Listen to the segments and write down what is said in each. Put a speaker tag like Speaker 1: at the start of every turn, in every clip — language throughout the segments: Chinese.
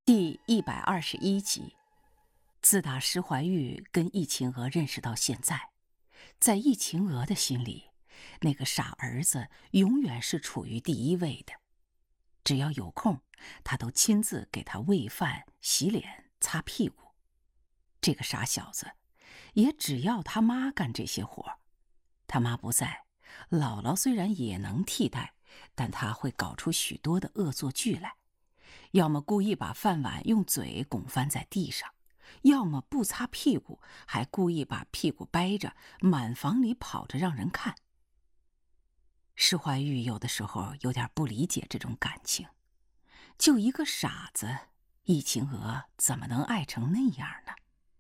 Speaker 1: 第121集。自打石怀玉跟易秦娥认识到现在，在易秦娥的心里，那个傻儿子永远是处于第一位的。只要有空，他都亲自给他喂饭、洗脸、擦屁股。这个傻小子，也只要他妈干这些活。他妈不在，姥姥虽然也能替代，但他会搞出许多的恶作剧来。要么故意把饭碗用嘴拱翻在地上，要么不擦屁股，还故意把屁股掰着，满房里跑着让人看。石怀玉有的时候有点不理解这种感情，就一个傻子，易秦娥怎么能爱成那样呢？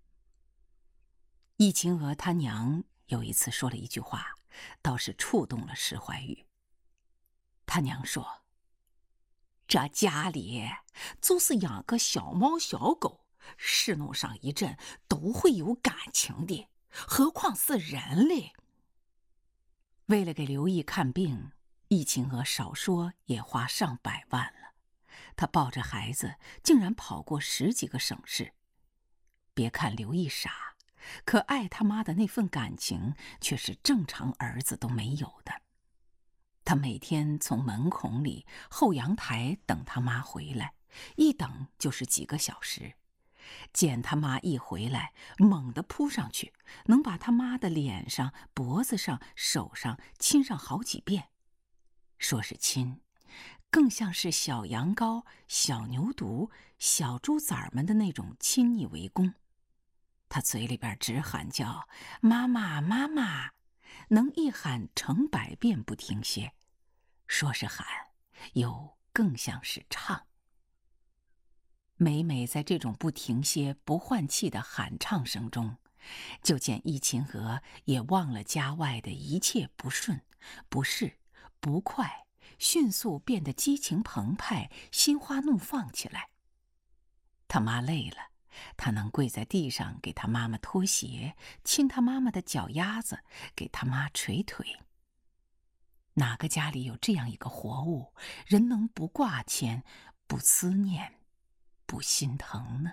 Speaker 1: 易秦娥她娘有一次说了一句话，倒是触动了石怀玉。他娘说：“这家里就是养个小猫小狗，侍弄上一阵都会有感情的，何况是人类。”为了给刘毅看病，易秦娥少说也花上百万了。她抱着孩子，竟然跑过10几个省市。别看刘毅傻，可爱他妈的那份感情却是正常儿子都没有的。他每天从门孔里、后阳台等他妈回来，一等就是几个小时。见他妈一回来，猛地扑上去，能把他妈的脸上、脖子上、手上亲上好几遍。说是亲，更像是小羊羔、小牛犊、小猪崽儿们的那种亲昵围攻。他嘴里边直喊叫“妈妈，妈妈”，能一喊成百遍不停歇。说是喊，又更像是唱。每每在这种不停歇、不换气的喊唱声中，就见易秦娥也忘了家外的一切不顺、不适、不快，迅速变得激情澎湃、心花怒放起来。他妈累了，他能跪在地上给他妈妈脱鞋，亲他妈妈的脚丫子，给他妈捶腿。哪个家里有这样一个活物，人能不挂牵、不思念、不心疼呢？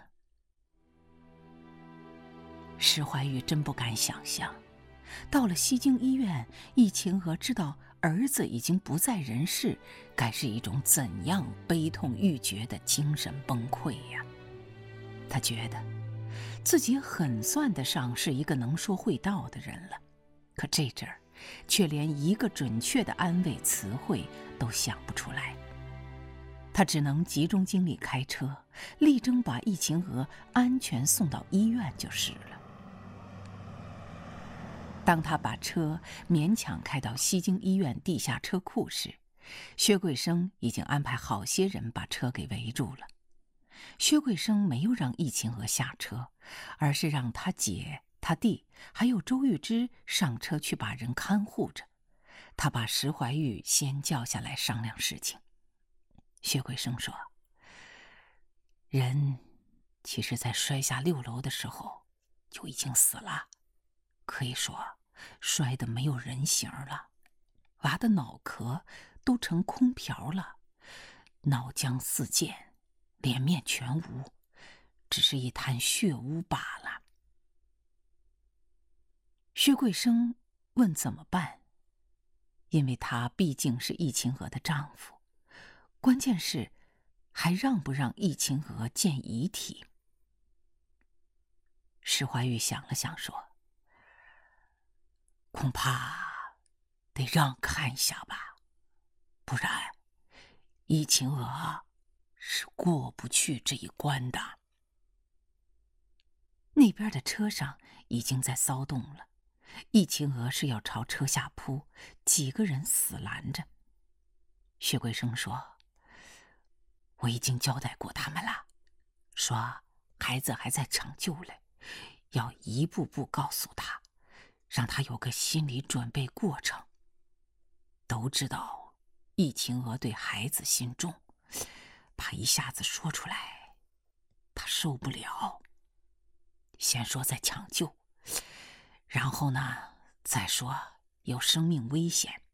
Speaker 1: 石怀玉真不敢想象，到了西京医院，易秦娥知道儿子已经不在人世，该是一种怎样悲痛欲绝的精神崩溃呀！他觉得自己很算得上是一个能说会道的人了，可这阵儿却连一个准确的安慰词汇都想不出来。他只能集中精力开车，力争把易秦娥安全送到医院就是了。当他把车勉强开到西京医院地下车库时，薛桂生已经安排好些人把车给围住了。薛桂生没有让易秦娥下车，而是让他姐、他弟还有周玉芝上车去把人看护着。他把石怀玉先叫下来商量事情。薛桂生说：“人其实在摔下6楼的时候就已经死了，可以说摔得没有人形了，娃的脑壳都成空瓢了，脑浆四溅，脸面全无，只是一滩血污罢了。”薛桂生问怎么办，因为他毕竟是易秦娥的丈夫，关键是还让不让易秦娥见遗体。石怀玉想了想说：“恐怕得让看一下吧，不然易秦娥是过不去这一关的。”那边的车上已经在骚动了，易秦娥是要朝车下扑，几个人死拦着。薛桂生说：“我已经交代过他们了，说孩子还在抢救嘞，要一步步告诉他，让他有个心理准备过程。都知道易秦娥对孩子心重，怕一下子说出来他受不了。先说在抢救，然后呢再说有生命危险，